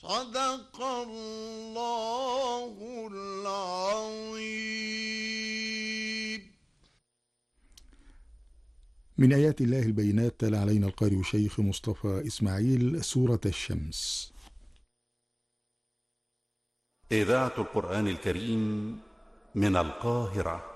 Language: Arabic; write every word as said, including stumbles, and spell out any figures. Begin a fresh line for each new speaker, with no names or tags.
صدق الله العظيم.
من آيات الله البينات تلا علينا القارئ الشيخ مصطفى إسماعيل سورة الشمس.
إذاعة القرآن الكريم من القاهرة.